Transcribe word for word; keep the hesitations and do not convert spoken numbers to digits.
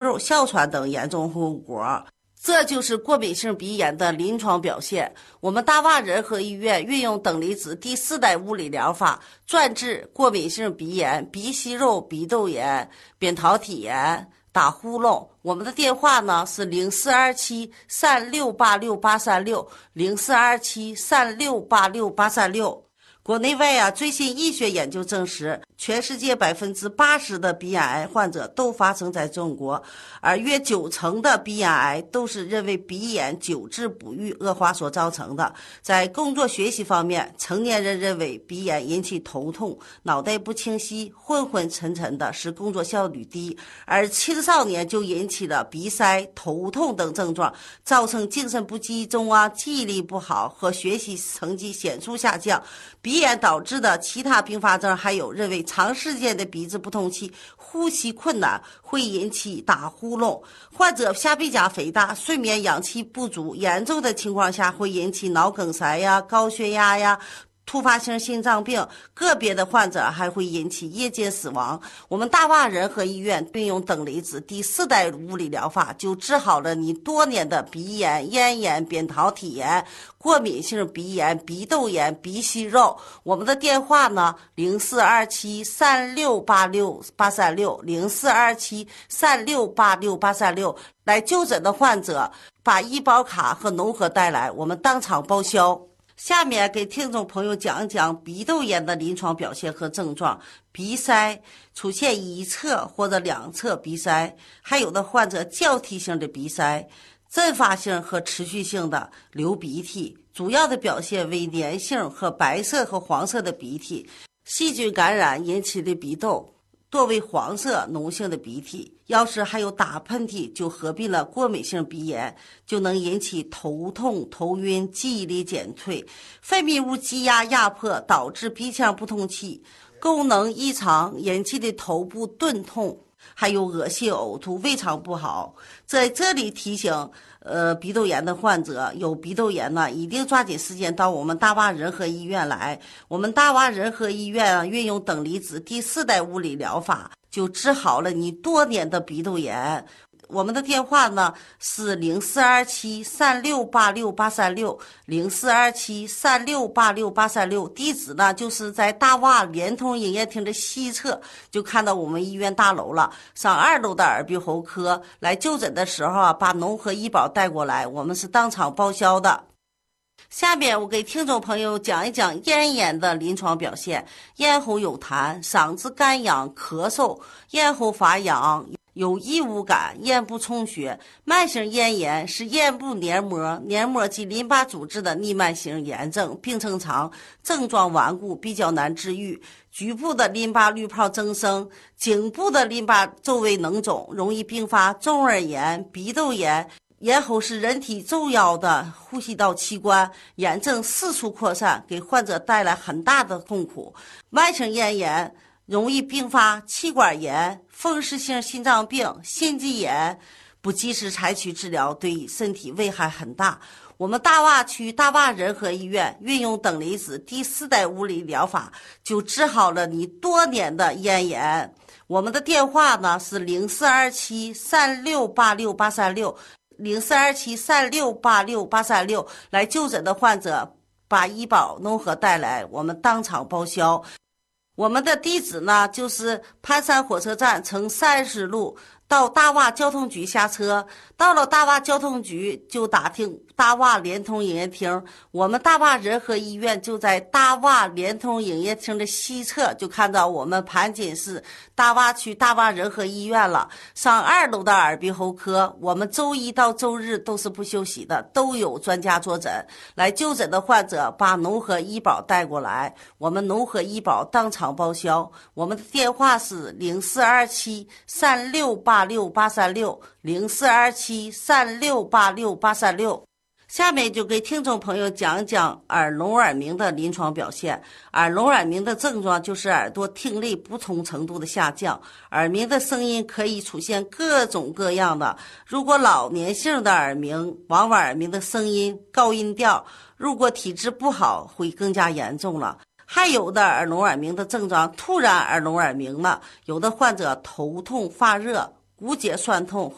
肉、哮喘等严重后果。这就是过敏性鼻炎的临床表现。我们大洼仁和医院运用等离子第四代物理疗法，专治过敏性鼻炎、鼻息肉、鼻窦炎、扁桃体炎、打呼噜。我们的电话呢是零四二七三六八六八三六零四二七三六八六八三六。国内外啊，最新医学研究证实，全世界百分之八十的鼻咽癌患者都发生在中国，而约九成的鼻咽癌都是因为鼻炎久治不愈恶化所造成的。在工作学习方面，成年人认为鼻炎引起头痛、脑袋不清晰、昏昏沉沉的，使工作效率低；而青少年就引起了鼻塞、头痛等症状，造成精神不集中啊、记忆力不好和学习成绩显著下降。鼻炎导致的其他并发症还有认为长时间的鼻子不通气、呼吸困难会引起打呼噜，患者下鼻甲肥大、睡眠氧气不足，严重的情况下会引起脑梗塞呀、高血压呀、突发性心脏病，个别的患者还会引起夜间死亡。我们大洼仁和医院并用等离子第四代物理疗法，就治好了你多年的鼻炎、咽炎、扁桃体炎、过敏性鼻炎、鼻窦炎、鼻息肉。我们的电话呢，零四二七三六八六八三六零四二七三六八六八三六。来就诊的患者把医保卡和农合带来，我们当场报销。下面给听众朋友讲一讲鼻窦炎的临床表现和症状。鼻塞出现一侧或者两侧鼻塞，还有的患者交替性的鼻塞，阵发性和持续性的流鼻涕，主要的表现为粘性和白色和黄色的鼻涕，细菌感染引起的鼻窦多为黄色脓性的鼻涕，要是还有打喷嚏，就合并了过敏性鼻炎，就能引起头痛、头晕、记忆力减退，分泌物积压压迫，导致鼻腔不通气，功能异常引起的头部钝痛，还有恶心呕吐、胃肠不好。在这里提醒呃，鼻窦炎的患者，有鼻窦炎呢，一定抓紧时间到我们大洼仁和医院来。我们大洼仁和医院啊，运用等离子第四代物理疗法，就治好了你多年的鼻窦炎。我们的电话呢是零四二七三六八六八三六零四二七三六八六八三六，地址呢就是在大洼联通营业厅的西侧，就看到我们医院大楼了。上二楼的耳鼻喉科来就诊的时候啊，把农合医保带过来，我们是当场报销的。下面我给听众朋友讲一讲咽炎的临床表现。咽喉有痰，嗓子干痒、咳嗽，咽喉发痒，有异物感，咽部充血。慢性咽炎是咽部黏膜、黏膜及淋巴组织的逆慢性炎症，病程长，症状顽固，比较难治愈。局部的淋巴滤泡增生，颈部的淋巴周围脓肿，容易并发中耳炎、鼻窦炎。咽喉是人体重要的呼吸道器官，炎症四处扩散，给患者带来很大的痛苦。慢性咽炎容易并发气管炎、风湿性心脏病、心肌炎，不及时采取治疗，对身体危害很大。我们大洼区大洼仁和医院运用等离子第四代物理疗法，就治好了你多年的咽炎。我们的电话呢是零四二七三六八六八三六零四二七三六八六八三六。来就诊的患者把医保农合带来，我们当场报销。我们的地址呢就是盘山火车站乘三十路到大洼交通局下车，到了大洼交通局就打听大洼联通营业厅。我们大洼仁和医院就在大洼联通营业厅的西侧，就看到我们盘锦市大洼区大洼仁和医院了。上二楼的耳鼻喉科，我们周一到周日都是不休息的，都有专家坐诊。来就诊的患者把农合医保带过来，我们农合医保当场报销。我们的电话是零四二七三六八六八三六零四二七三六八六八三六。下面就给听众朋友讲讲耳聋耳鸣的临床表现。耳聋耳鸣的症状就是耳朵听力不同程度的下降，耳鸣的声音可以出现各种各样的。如果老年性的耳鸣，往往耳鸣的声音高音调，如果体质不好会更加严重了。还有的耳聋耳鸣的症状突然耳聋耳鸣了，有的患者头痛发热、骨节酸痛